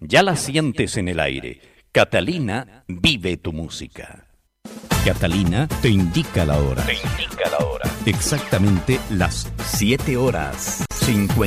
Ya la sientes en el aire. Catalina vive tu música. Catalina te indica la hora. Exactamente las 7:50